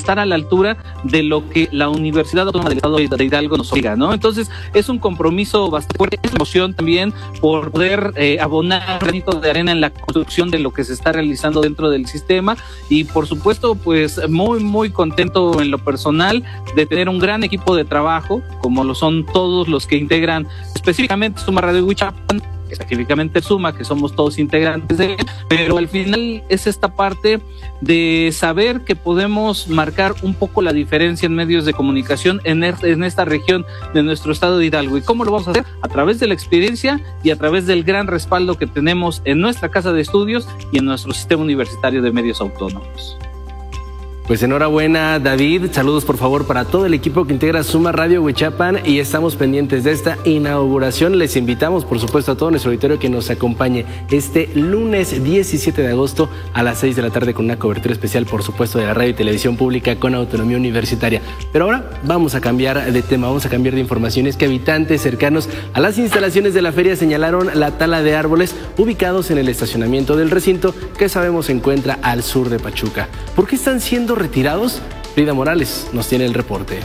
estar a la altura de lo que la Universidad Autónoma del Estado de Hidalgo nos obliga, ¿no? Entonces, es un compromiso bastante fuerte, es emoción también por poder abonar un granito de arena en la construcción de lo que se está realizando dentro del sistema, y por supuesto, pues muy contento en lo personal de tener un gran equipo de trabajo, como lo son todos los que integran específicamente Suma Radio Huichapan, específicamente Suma, que somos todos integrantes de él, pero al final es esta parte de saber que podemos marcar un poco la diferencia en medios de comunicación en esta región de nuestro estado de Hidalgo. ¿Y cómo lo vamos a hacer? A través de la experiencia y a través del gran respaldo que tenemos en nuestra casa de estudios y en nuestro sistema universitario de medios autónomos. Pues enhorabuena, David. Saludos por favor para todo el equipo que integra Suma Radio Huichapan, y estamos pendientes de esta inauguración. Les invitamos, por supuesto, a todo nuestro auditorio que nos acompañe este lunes 17 de agosto a las 6 de la tarde con una cobertura especial, por supuesto, de la radio y televisión pública con autonomía universitaria. Pero ahora vamos a cambiar de tema, vamos a cambiar de información. Es que habitantes cercanos a las instalaciones de la feria señalaron la tala de árboles ubicados en el estacionamiento del recinto, que sabemos se encuentra al sur de Pachuca. ¿Por qué están siendo retirados? Frida Morales nos tiene el reporte.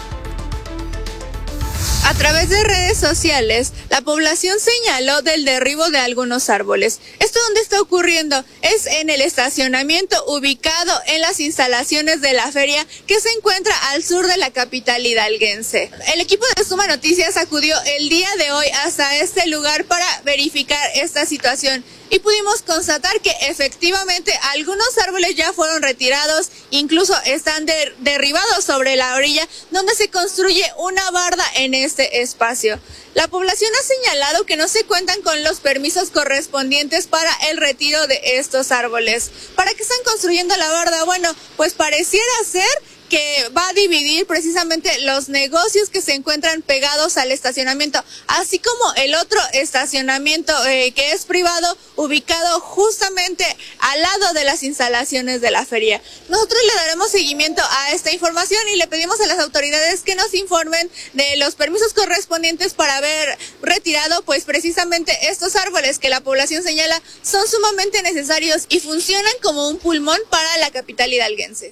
A través de redes sociales, la población señaló del derribo de algunos árboles. ¿Esto dónde está ocurriendo? Es en el estacionamiento ubicado en las instalaciones de la feria, que se encuentra al sur de la capital hidalguense. El equipo de Suma Noticias acudió el día de hoy hasta este lugar para verificar esta situación, y pudimos constatar que efectivamente algunos árboles ya fueron retirados, incluso están derribados sobre la orilla donde se construye una barda en este espacio. La población ha señalado que no se cuentan con los permisos correspondientes para el retiro de estos árboles. ¿Para qué están construyendo la barda? Bueno, pues pareciera ser que va a dividir precisamente los negocios que se encuentran pegados al estacionamiento, así como el otro estacionamiento que es privado, ubicado justamente al lado de las instalaciones de la feria. Nosotros le daremos seguimiento a esta información y le pedimos a las autoridades que nos informen de los permisos correspondientes para haber retirado pues precisamente estos árboles que la población señala son sumamente necesarios y funcionan como un pulmón para la capital hidalguense.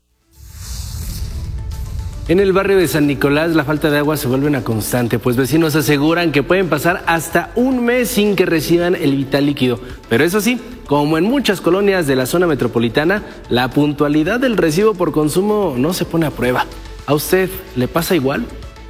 En el barrio de San Nicolás la falta de agua se vuelve una constante, pues vecinos aseguran que pueden pasar hasta un mes sin que reciban el vital líquido. Pero eso sí, como en muchas colonias de la zona metropolitana, la puntualidad del recibo por consumo no se pone a prueba. ¿A usted le pasa igual?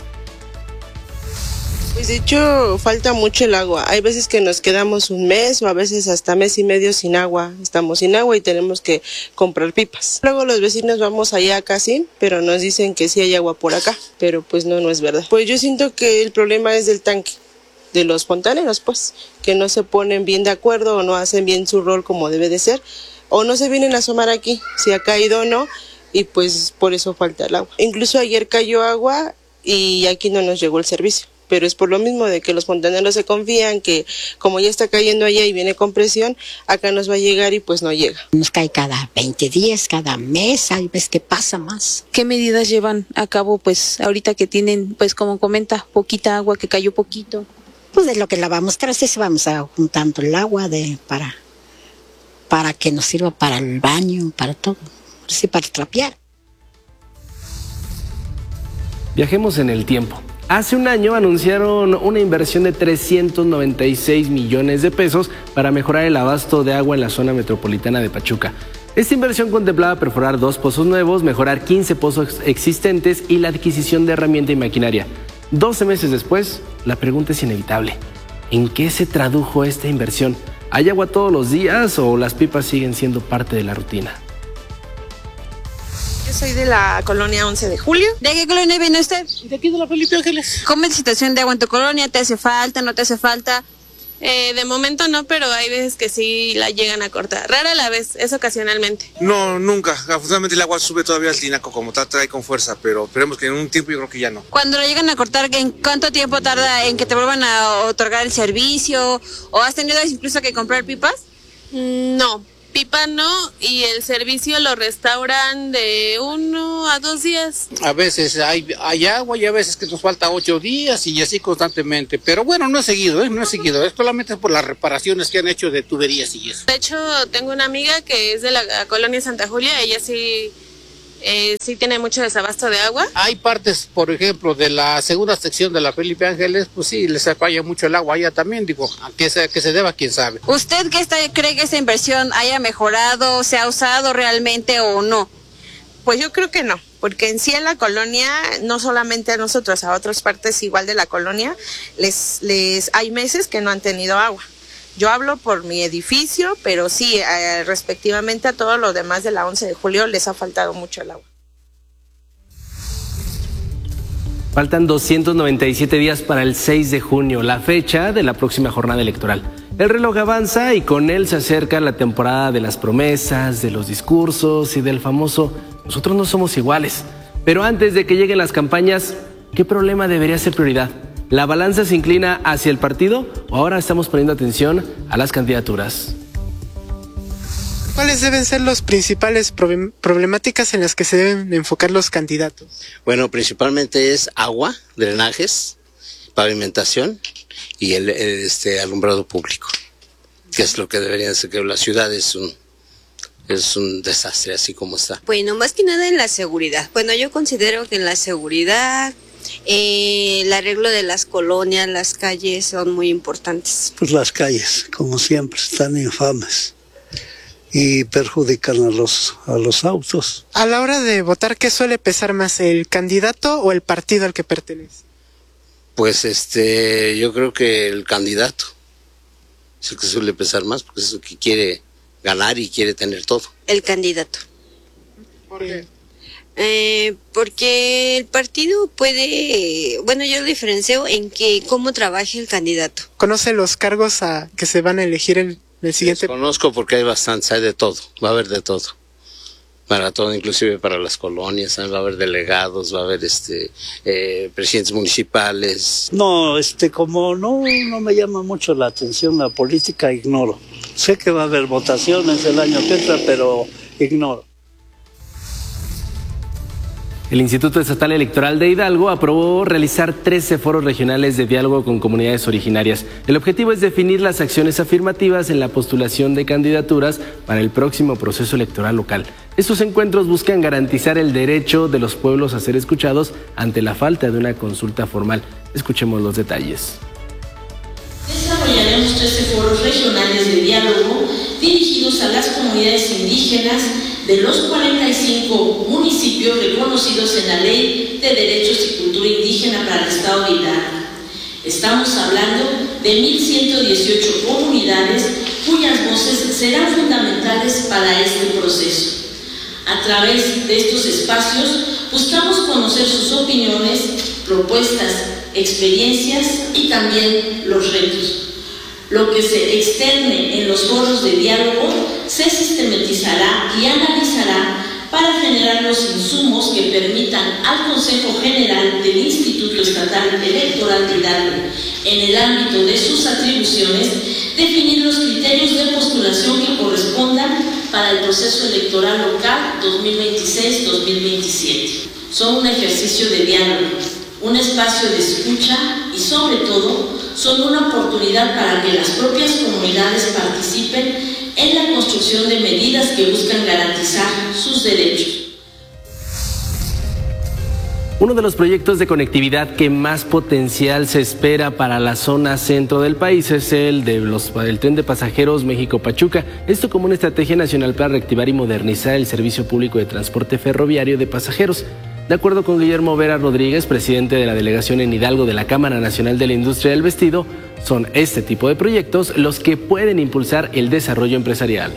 Pues de hecho falta mucho el agua. Hay veces que nos quedamos un mes o a veces hasta mes y medio sin agua. Estamos sin agua y tenemos que comprar pipas. Luego los vecinos vamos allá casi, pero nos dicen que sí hay agua por acá, pero pues no es verdad. Pues yo siento que el problema es del tanque, de los fontaneros, pues, que no se ponen bien de acuerdo o no hacen bien su rol como debe de ser, o no se vienen a asomar aquí, si ha caído o no, y pues por eso falta el agua. Incluso ayer cayó agua y aquí no nos llegó el servicio. Pero es por lo mismo de que los fontaneros se confían que como ya está cayendo allá y viene con presión, acá nos va a llegar y pues no llega. Nos cae cada 20 días, cada mes, hay veces que pasa más. ¿Qué medidas llevan a cabo pues ahorita que tienen, pues como comenta, poquita agua, que cayó poquito? Pues de lo que lavamos trastes vamos a juntando el agua para que nos sirva para el baño, para todo, sí, para trapear. Viajemos en el tiempo. Hace un año anunciaron una inversión de 396 millones de pesos para mejorar el abasto de agua en la zona metropolitana de Pachuca. Esta inversión contemplaba perforar 2 pozos nuevos, mejorar 15 pozos existentes y la adquisición de herramienta y maquinaria. 12 meses después, la pregunta es inevitable. ¿En qué se tradujo esta inversión? ¿Hay agua todos los días o las pipas siguen siendo parte de la rutina? Yo soy de la colonia 11 de julio. ¿De qué colonia viene usted? De aquí de la Felipe Ángeles. ¿Cómo es la situación de agua en tu colonia? ¿Te hace falta, no te hace falta? De momento no, pero hay veces que sí la llegan a cortar. Rara la vez, es ocasionalmente. No, nunca. Afortunadamente el agua sube todavía al tinaco como tal, trae con fuerza, pero esperemos que en un tiempo yo creo que ya no. Cuando la llegan a cortar, ¿en cuánto tiempo tarda en que te vuelvan a otorgar el servicio? ¿O has tenido incluso que comprar pipas? No. Pipa no, y el servicio lo restauran de 1 a 2 días. A veces hay agua y a veces que nos falta 8 días y así constantemente. Pero bueno, no es seguido, no es seguido. Es solamente por las reparaciones que han hecho de tuberías y eso. De hecho, tengo una amiga que es de la colonia Santa Julia. Ella sí sí tiene mucho desabasto de agua. Hay partes, por ejemplo, de la segunda sección de la Felipe Ángeles, pues sí, les falla mucho el agua allá también, digo, a qué se deba, quién sabe. ¿Usted cree que esta inversión haya mejorado, se ha usado realmente o no? Pues yo creo que no, porque en sí en la colonia, no solamente a nosotros, a otras partes igual de la colonia, hay meses que no han tenido agua. Yo hablo por mi edificio, pero sí, respectivamente a todos los demás de la 11 de julio les ha faltado mucho el agua. Faltan 297 días para el 6 de junio, la fecha de la próxima jornada electoral. El reloj avanza y con él se acerca la temporada de las promesas, de los discursos y del famoso "nosotros no somos iguales". Pero antes de que lleguen las campañas, ¿qué problema debería ser prioridad? ¿La balanza se inclina hacia el partido o ahora estamos poniendo atención a las candidaturas? ¿Cuáles deben ser las principales problemáticas en las que se deben enfocar los candidatos? Bueno, principalmente es agua, drenajes, pavimentación y el alumbrado público, que es lo que debería ser, que la ciudad es un desastre así como está. Bueno, más que nada en la seguridad. Bueno, yo considero que en la seguridad, el arreglo de las colonias, las calles son muy importantes. Pues las calles, como siempre, están infames y perjudican a los autos. A la hora de votar, ¿qué suele pesar más, el candidato o el partido al que pertenece? Pues yo creo que el candidato es el que suele pesar más, porque es el que quiere ganar y quiere tener todo. El candidato. ¿Por qué? Porque el partido puede, bueno, yo lo diferencio en que cómo trabaje el candidato. ¿Conoce los cargos que se van a elegir en el siguiente? Conozco porque hay bastantes, hay de todo, va a haber de todo. Para todo, inclusive para las colonias, va a haber delegados, va a haber presidentes municipales. No, como no me llama mucho la atención la política, ignoro. Sé que va a haber votaciones el año que entra, pero ignoro. El Instituto Estatal Electoral de Hidalgo aprobó realizar 13 foros regionales de diálogo con comunidades originarias. El objetivo es definir las acciones afirmativas en la postulación de candidaturas para el próximo proceso electoral local. Estos encuentros buscan garantizar el derecho de los pueblos a ser escuchados ante la falta de una consulta formal. Escuchemos los detalles. Desarrollaremos 13 foros regionales de diálogo dirigidos a las comunidades indígenas de los 45 municipios reconocidos en la Ley de Derechos y Cultura Indígena para el Estado de Hidalgo. Estamos hablando de 1.118 comunidades cuyas voces serán fundamentales para este proceso. A través de estos espacios buscamos conocer sus opiniones, propuestas, experiencias y también los retos. Lo que se externe en los foros de diálogo se sistematizará y analizará para generar los insumos que permitan al Consejo General del Instituto Estatal Electoral de Hidalgo, en el ámbito de sus atribuciones, definir los criterios de postulación que correspondan para el proceso electoral local 2026-2027. Son un ejercicio de diálogo, un espacio de escucha y sobre todo son una oportunidad para que las propias comunidades participen en la construcción de medidas que buscan garantizar sus derechos. Uno de los proyectos de conectividad que más potencial se espera para la zona centro del país es el del tren de pasajeros México-Pachuca. Esto como una estrategia nacional para reactivar y modernizar el servicio público de transporte ferroviario de pasajeros. De acuerdo con Guillermo Vera Rodríguez, presidente de la delegación en Hidalgo de la Cámara Nacional de la Industria del Vestido, son este tipo de proyectos los que pueden impulsar el desarrollo empresarial.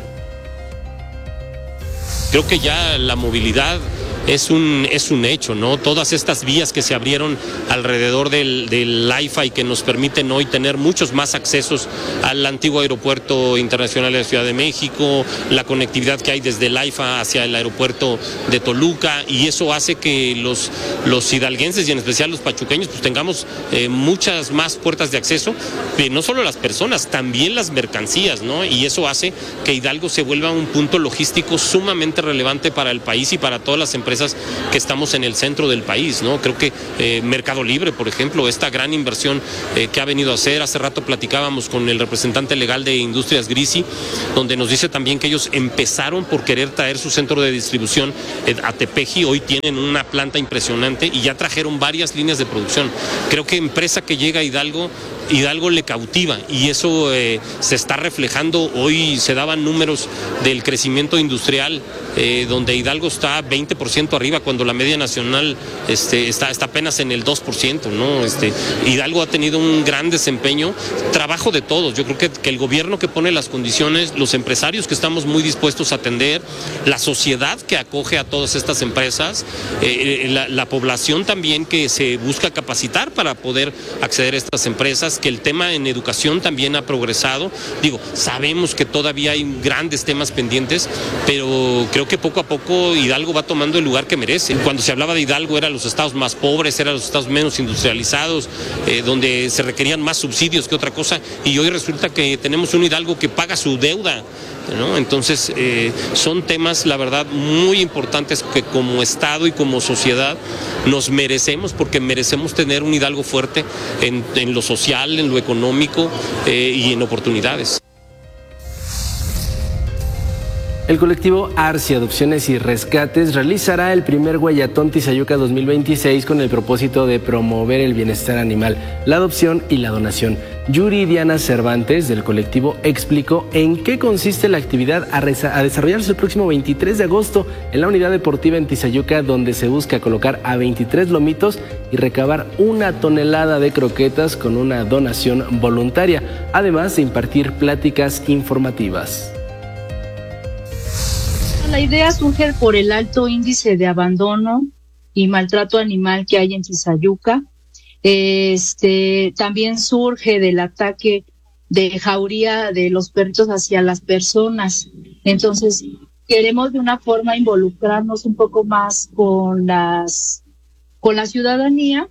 Creo que ya la movilidad es un hecho, ¿no? Todas estas vías que se abrieron alrededor del AIFA y que nos permiten hoy tener muchos más accesos al antiguo aeropuerto internacional de la Ciudad de México, la conectividad que hay desde el AIFA hacia el aeropuerto de Toluca, y eso hace que los hidalguenses y en especial los pachuqueños pues tengamos muchas más puertas de acceso, no solo las personas, también las mercancías, ¿no? Y eso hace que Hidalgo se vuelva un punto logístico sumamente relevante para el país y para todas las empresas empresas que estamos en el centro del país, ¿no? Creo que Mercado Libre, por ejemplo, esta gran inversión que ha venido a hacer. Hace rato platicábamos con el representante legal de Industrias Grisi, donde nos dice también que ellos empezaron por querer traer su centro de distribución a Tepeji. Hoy tienen una planta impresionante y ya trajeron varias líneas de producción. Creo que empresa que llega a Hidalgo le cautiva, y eso se está reflejando. Hoy se daban números del crecimiento industrial, donde Hidalgo está 20% arriba, cuando la media nacional está apenas en el 2%, ¿no? Hidalgo ha tenido un gran desempeño, trabajo de todos. Yo creo que el gobierno que pone las condiciones, los empresarios que estamos muy dispuestos a atender, la sociedad que acoge a todas estas empresas, la población también que se busca capacitar para poder acceder a estas empresas, que el tema en educación también ha progresado. Digo, sabemos que todavía hay grandes temas pendientes, pero creo que poco a poco Hidalgo va tomando el lugar que merece. Cuando se hablaba de Hidalgo eran los estados más pobres, eran los estados menos industrializados, donde se requerían más subsidios que otra cosa, y hoy resulta que tenemos un Hidalgo que paga su deuda, ¿no? Entonces son temas, la verdad, muy importantes que como Estado y como sociedad nos merecemos, porque merecemos tener un Hidalgo fuerte en lo social, en lo económico y en oportunidades. El colectivo ARSI Adopciones y Rescates realizará el primer Guayatón Tizayuca 2026 con el propósito de promover el bienestar animal, la adopción y la donación. Yuri Diana Cervantes, del colectivo, explicó en qué consiste la actividad a desarrollarse el próximo 23 de agosto en la unidad deportiva en Tizayuca, donde se busca colocar a 23 lomitos y recabar 1 tonelada de croquetas con una donación voluntaria, además de impartir pláticas informativas. La idea surge por el alto índice de abandono y maltrato animal que hay en Tizayuca. También surge del ataque de jauría de los perritos hacia las personas. Entonces, queremos de una forma involucrarnos un poco más con la ciudadanía,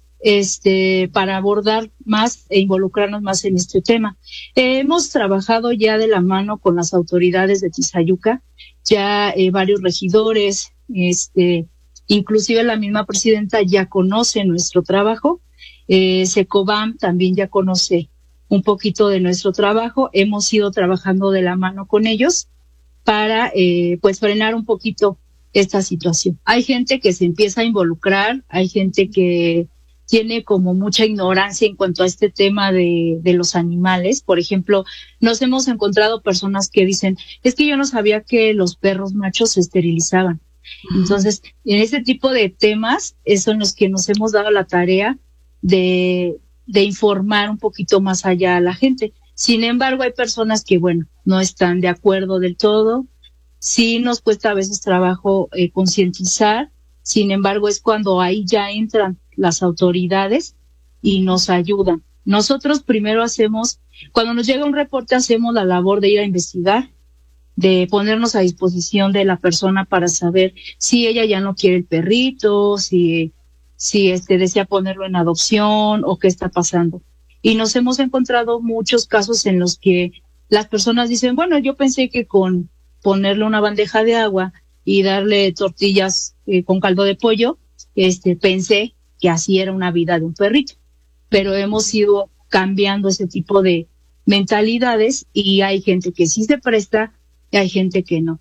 para abordar más e involucrarnos más en este tema. Hemos trabajado ya de la mano con las autoridades de Tizayuca, ya varios regidores, inclusive la misma presidenta ya conoce nuestro trabajo, Secobam también ya conoce un poquito de nuestro trabajo. Hemos ido trabajando de la mano con ellos para pues frenar un poquito esta situación. Hay gente que se empieza a involucrar, hay gente que tiene como mucha ignorancia en cuanto a este tema de los animales. Por ejemplo, nos hemos encontrado personas que dicen, es que yo no sabía que los perros machos se esterilizaban. Entonces, en ese tipo de temas, son los que nos hemos dado la tarea de informar un poquito más allá a la gente. Sin embargo, hay personas que, bueno, no están de acuerdo del todo. Sí nos cuesta a veces trabajo concientizar. Sin embargo, es cuando ahí ya entran las autoridades y nos ayudan. Nosotros primero cuando nos llega un reporte, hacemos la labor de ir a investigar, de ponernos a disposición de la persona para saber si ella ya no quiere el perrito, si desea ponerlo en adopción o qué está pasando. Y nos hemos encontrado muchos casos en los que las personas dicen, bueno, yo pensé que con ponerle una bandeja de agua y darle tortillas con caldo de pollo, pensé que así era una vida de un perrito. Pero hemos ido cambiando ese tipo de mentalidades y hay gente que sí se presta y hay gente que no.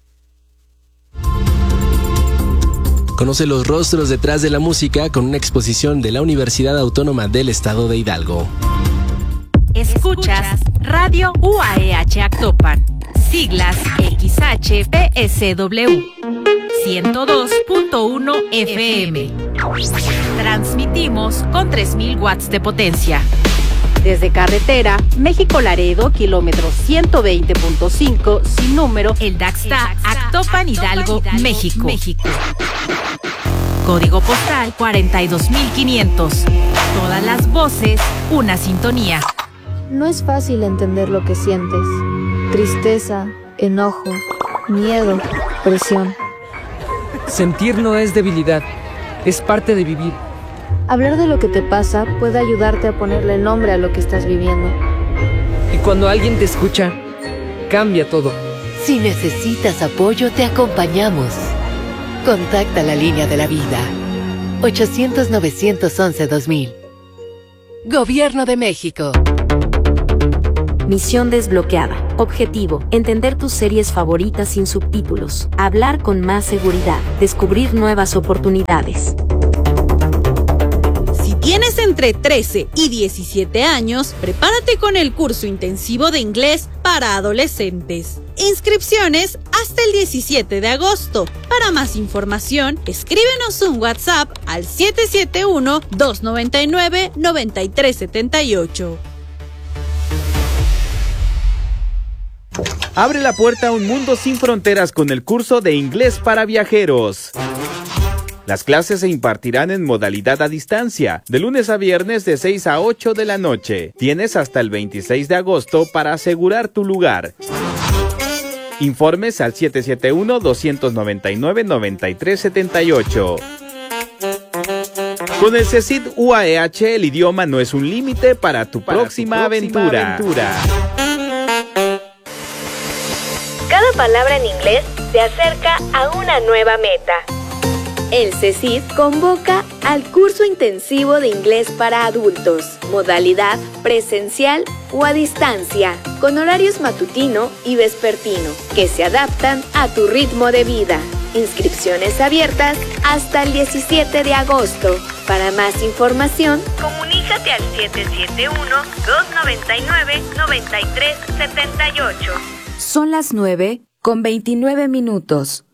Conoce los rostros detrás de la música con una exposición de la Universidad Autónoma del Estado de Hidalgo. Escuchas Radio UAEH Actopan, siglas XHPSW, 102.1 FM. Transmitimos con 3,000 watts de potencia. Desde carretera, México-Laredo, kilómetro 120.5, sin número, el Daxta, Actopan, Hidalgo, México. Código postal 42,500. Todas las voces, una sintonía. No es fácil entender lo que sientes. Tristeza, enojo, miedo, presión. Sentir no es debilidad, es parte de vivir. Hablar de lo que te pasa puede ayudarte a ponerle nombre a lo que estás viviendo. Y cuando alguien te escucha, cambia todo. Si necesitas apoyo, te acompañamos. Contacta la línea de la vida. 800-911-2000. Gobierno de México. Misión desbloqueada. Objetivo: entender tus series favoritas sin subtítulos. Hablar con más seguridad. Descubrir nuevas oportunidades. Si tienes entre 13 y 17 años, prepárate con el curso intensivo de inglés para adolescentes. Inscripciones hasta el 17 de agosto. Para más información, escríbenos un WhatsApp al 771-299-9378. Abre la puerta a un mundo sin fronteras con el curso de inglés para viajeros. Las clases se impartirán en modalidad a distancia, de lunes a viernes de 6 a 8 de la noche. Tienes hasta el 26 de agosto para asegurar tu lugar. Informes al 771-299-9378. Con el CECID UAEH, el idioma no es un límite para tu próxima aventura. Cada palabra en inglés te acerca a una nueva meta. El CECID convoca al curso intensivo de inglés para adultos, modalidad presencial o a distancia, con horarios matutino y vespertino, que se adaptan a tu ritmo de vida. Inscripciones abiertas hasta el 17 de agosto. Para más información, comunícate al 771-299-9378. Son las 9:29.